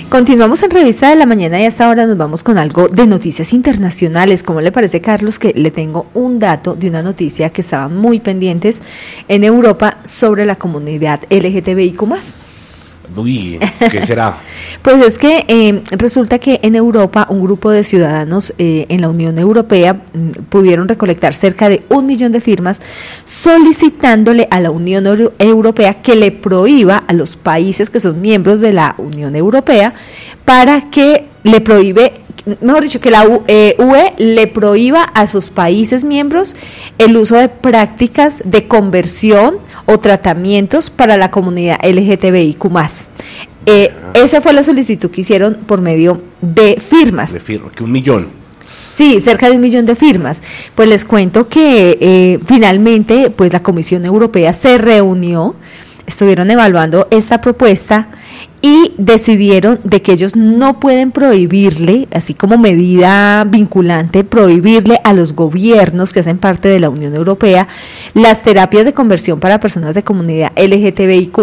Continuamos en Revista de la Mañana y hasta ahora nos vamos con algo de noticias internacionales. ¿Cómo le parece, Carlos, que le tengo un dato de una noticia que estaban muy pendientes en Europa sobre la comunidad LGTBIQ+? Uy, ¿qué será? Pues es que resulta que en Europa un grupo de ciudadanos en la Unión Europea pudieron recolectar cerca de 1 millón de firmas solicitándole a la Unión Europea que le prohíba a los países que son miembros de la Unión Europea para que le prohíbe, mejor dicho, que la UE le prohíba a sus países miembros el uso de prácticas de conversión o tratamientos para la comunidad LGTBIQ+. Esa fue la solicitud que hicieron por medio de firmas. De firmas, que 1 millón. Sí, cerca de 1 millón de firmas. Pues les cuento que finalmente pues la Comisión Europea se reunió, estuvieron evaluando esta propuesta y decidieron de que ellos no pueden prohibirle, así como medida vinculante, prohibirle a los gobiernos que hacen parte de la Unión Europea las terapias de conversión para personas de comunidad LGTBIQ+.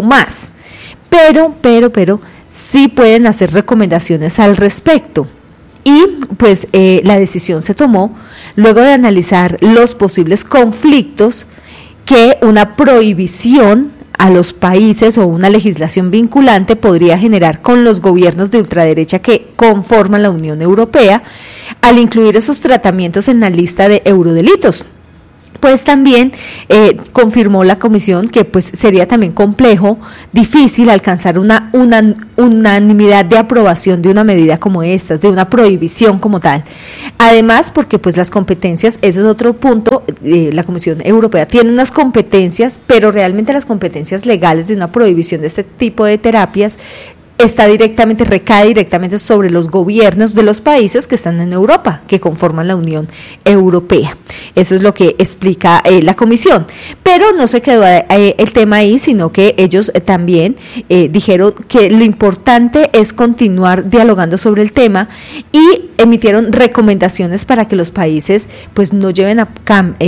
Pero sí pueden hacer recomendaciones al respecto. Y pues la decisión se tomó luego de analizar los posibles conflictos que una prohibición a los países o una legislación vinculante podría generar con los gobiernos de ultraderecha que conforman la Unión Europea al incluir esos tratamientos en la lista de eurodelitos. Pues también confirmó la comisión que pues sería también complejo, difícil alcanzar una unanimidad de aprobación de una medida como esta, de una prohibición como tal. Además, porque pues las competencias, ese es otro punto, la Comisión Europea tiene unas competencias, pero realmente las competencias legales de una prohibición de este tipo de terapias recae directamente sobre los gobiernos de los países que están en Europa, que conforman la Unión Europea. Eso es lo que explica la comisión. Pero no se quedó el tema ahí, sino que ellos también dijeron que lo importante es continuar dialogando sobre el tema y emitieron recomendaciones para que los países pues no lleven a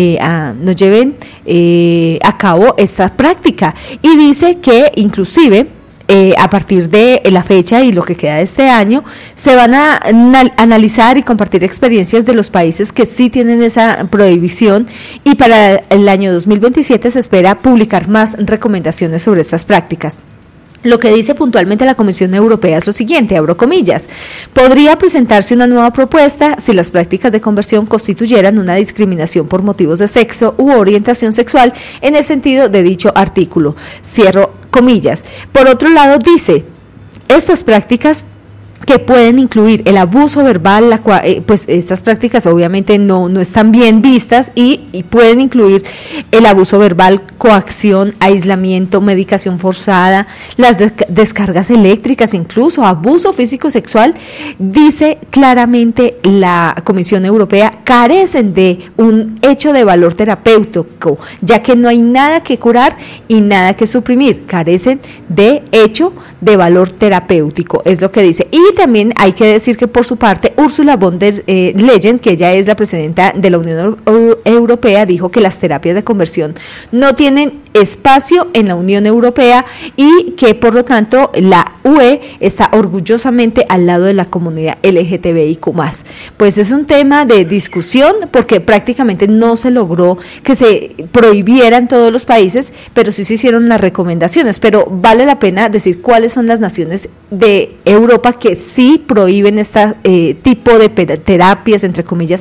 cabo esta práctica. Y dice que inclusive a partir de la fecha y lo que queda de este año, se van a analizar y compartir experiencias de los países que sí tienen esa prohibición, y para el año 2027 se espera publicar más recomendaciones sobre estas prácticas. Lo que dice puntualmente la Comisión Europea es lo siguiente, abro comillas: podría presentarse una nueva propuesta si las prácticas de conversión constituyeran una discriminación por motivos de sexo u orientación sexual en el sentido de dicho artículo, cierro comillas. Por otro lado, dice, estas prácticas que pueden incluir el abuso verbal, pues estas prácticas obviamente no están bien vistas y pueden incluir el abuso verbal, coacción, aislamiento, medicación forzada, las descargas eléctricas, incluso abuso físico sexual. Dice claramente la Comisión Europea, carecen de un hecho de valor terapéutico, ya que no hay nada que curar y nada que suprimir, carecen de hecho de valor terapéutico, es lo que dice. Y también hay que decir que por su parte Ursula von der Leyen, que ella es la presidenta de la Unión Europea, dijo que las terapias de conversión no tienen espacio en la Unión Europea y que por lo tanto la UE está orgullosamente al lado de la comunidad LGTBIQ+. Pues es un tema de discusión porque prácticamente no se logró que se prohibiera en todos los países, pero sí se hicieron las recomendaciones. Pero vale la pena decir cuáles son las naciones de Europa que sí prohíben este tipo de terapias, entre comillas,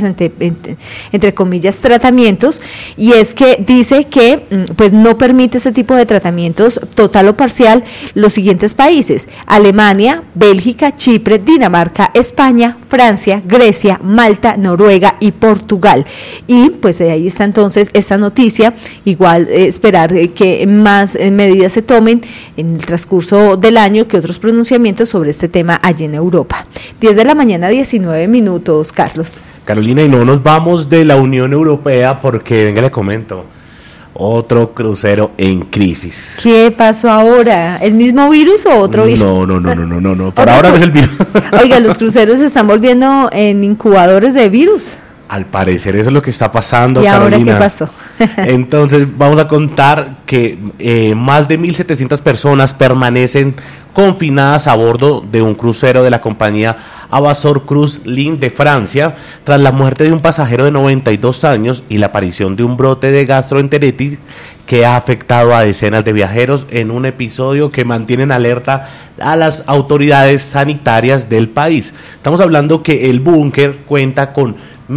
entre comillas, tratamientos, y es que dice que pues no permite ese tipo de tratamientos total o parcial los siguientes países: Alemania, Bélgica, Chipre, Dinamarca, España, Francia, Grecia, Malta, Noruega y Portugal. Y pues ahí está entonces esta noticia. Igual esperar que más medidas se tomen en el transcurso del año, que otros pronunciamientos sobre este tema allí en Europa. 10 de la mañana, 19 minutos, Carlos. Carolina, y no nos vamos de la Unión Europea porque, venga, le comento, otro crucero en crisis. ¿Qué pasó ahora? ¿El mismo virus o otro virus? No. Para ahora no es el virus. Oiga, los cruceros se están volviendo en incubadores de virus. Al parecer eso es lo que está pasando, ¿Y Carolina. ahora qué pasó? Entonces vamos a contar que más de 1.700 personas permanecen confinadas a bordo de un crucero de la compañía Avasor Cruise Line de Francia, tras la muerte de un pasajero de 92 años y la aparición de un brote de gastroenteritis que ha afectado a decenas de viajeros en un episodio que mantiene en alerta a las autoridades sanitarias del país. Estamos hablando que el búnker cuenta con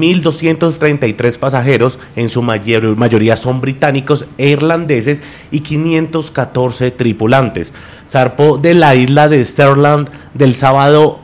1.233 pasajeros, en su mayoría son británicos e irlandeses, y 514 tripulantes. Zarpó de la isla de Stirling el sábado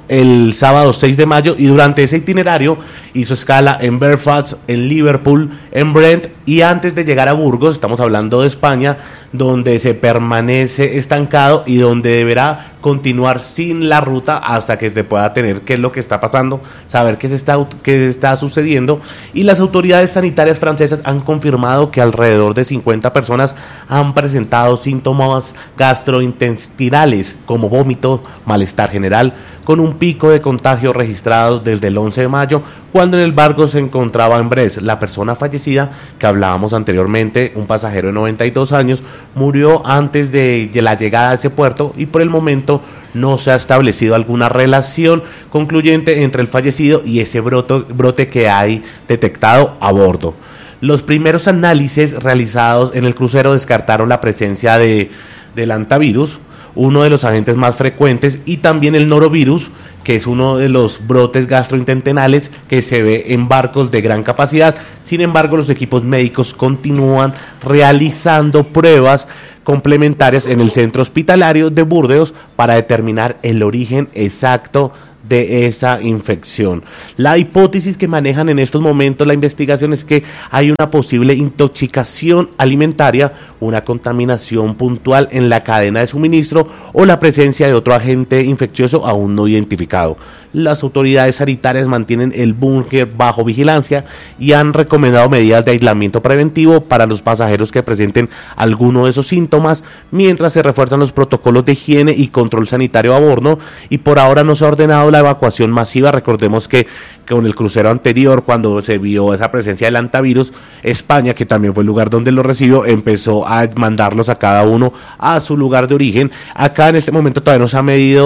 6 de mayo y durante ese itinerario hizo escala en Belfast, en Liverpool, en Brent y antes de llegar a Burgos, estamos hablando de España, donde se permanece estancado y donde deberá continuar sin la ruta hasta que se pueda tener qué es lo que está pasando, saber qué está sucediendo. Y las autoridades sanitarias francesas han confirmado que alrededor de 50 personas han presentado síntomas gastrointestinales como vómito, malestar general, con un pico de contagios registrados desde el 11 de mayo, cuando en el barco se encontraba en Brest. La persona fallecida, que hablábamos anteriormente, un pasajero de 92 años, murió antes de la llegada a ese puerto y por el momento no se ha establecido alguna relación concluyente entre el fallecido y ese brote que hay detectado a bordo. Los primeros análisis realizados en el crucero descartaron la presencia del hantavirus, uno de los agentes más frecuentes, y también el norovirus, que es uno de los brotes gastrointestinales que se ve en barcos de gran capacidad. Sin embargo, los equipos médicos continúan realizando pruebas complementarias en el centro hospitalario de Burdeos para determinar el origen exacto de esa infección. La hipótesis que manejan en estos momentos la investigación es que hay una posible intoxicación alimentaria, una contaminación puntual en la cadena de suministro o la presencia de otro agente infeccioso aún no identificado. Las autoridades sanitarias mantienen el búnker bajo vigilancia y han recomendado medidas de aislamiento preventivo para los pasajeros que presenten alguno de esos síntomas, mientras se refuerzan los protocolos de higiene y control sanitario a bordo, y por ahora no se ha ordenado la evacuación masiva. Recordemos que con el crucero anterior, cuando se vio esa presencia del hantavirus, España, que también fue el lugar donde lo recibió, empezó a mandarlos a cada uno a su lugar de origen. Acá en este momento todavía no se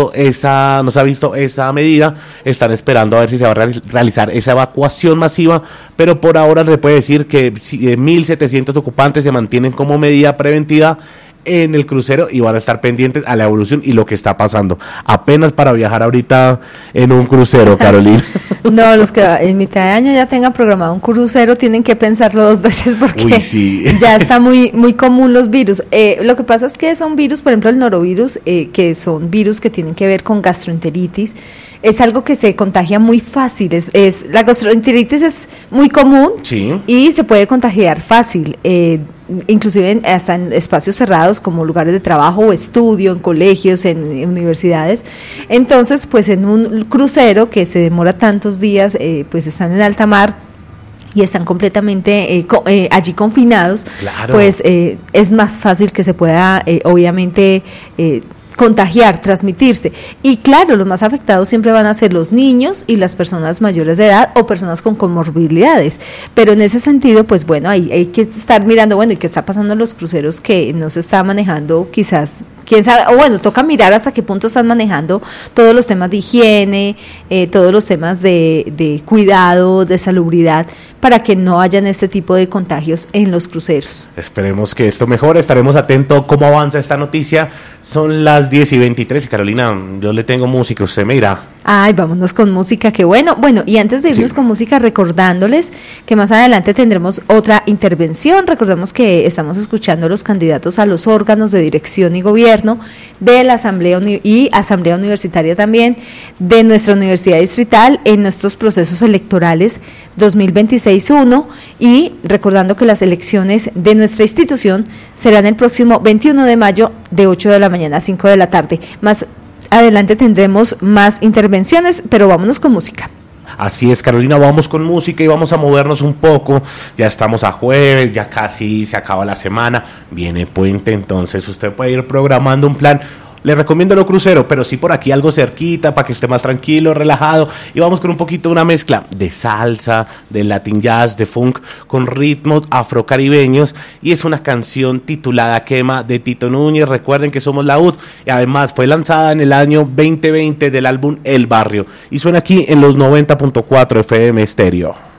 ha visto esa medida. Están esperando a ver si se va a realizar esa evacuación masiva, pero por ahora se puede decir que 1.700 ocupantes se mantienen como medida preventiva en el crucero y van a estar pendientes a la evolución y lo que está pasando. Apenas para viajar ahorita en un crucero, Carolina. No, los que en mitad de año ya tengan programado un crucero tienen que pensarlo dos veces porque sí, ya está muy común los virus. Lo que pasa es que son virus, por ejemplo el norovirus, que son virus que tienen que ver con gastroenteritis, es algo que se contagia muy fácil. La gastroenteritis es muy común, sí, y se puede contagiar fácil. Inclusive hasta en espacios cerrados como lugares de trabajo o estudio, en colegios, en universidades. Entonces, pues en un crucero que se demora tantos días, pues están en alta mar y están completamente allí confinados, claro, pues es más fácil que se pueda, obviamente, contagiar, transmitirse. Y claro, los más afectados siempre van a ser los niños y las personas mayores de edad o personas con comorbilidades. Pero en ese sentido, pues bueno, hay que estar mirando, bueno, ¿y qué está pasando en los cruceros que no se está manejando quizás? ¿Quién sabe? O bueno, toca mirar hasta qué punto están manejando todos los temas de higiene, todos los temas de cuidado, de salubridad, para que no hayan este tipo de contagios en los cruceros. Esperemos que esto mejore, estaremos atentos cómo avanza esta noticia. Son las 10:23 y Carolina, yo le tengo música, usted me dirá. Ay, vámonos con música, qué bueno. Bueno, y antes de irnos con música, recordándoles que más adelante tendremos otra intervención. Recordemos que estamos escuchando a los candidatos a los órganos de dirección y gobierno de la Asamblea y Asamblea Universitaria también de nuestra Universidad Distrital en nuestros procesos electorales 2026-1, y recordando que las elecciones de nuestra institución serán el próximo 21 de mayo de 8 de la mañana a 5 de la tarde. Más adelante tendremos más intervenciones, pero vámonos con música. Así es, Carolina, vamos con música y vamos a movernos un poco. Ya estamos a jueves, ya casi se acaba la semana, viene puente, entonces usted puede ir programando un plan. le recomiendo no crucero, pero sí por aquí algo cerquita para que esté más tranquilo, relajado, y vamos con un poquito de una mezcla de salsa, de Latin jazz, de funk, con ritmos afrocaribeños, y es una canción titulada Quema de Tito Núñez. Recuerden que somos la UD, y además fue lanzada en el año 2020 del álbum El Barrio, y suena aquí en los 90.4 FM Estéreo.